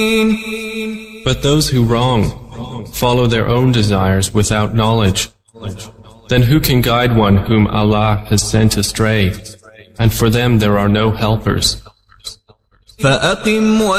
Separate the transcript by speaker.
Speaker 1: But those who wrong follow their own desires without knowledge. Then who can guide one whom Allah has sent astray? And for them there are no helpers.